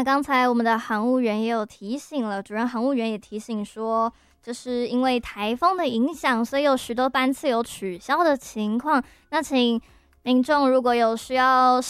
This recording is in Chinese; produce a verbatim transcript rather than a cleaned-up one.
那刚才我们的航务员也有提醒了，主任航务员也提醒说，就是因为台风的影响，所以有许多班次有取消的情况。那请民众如果有需要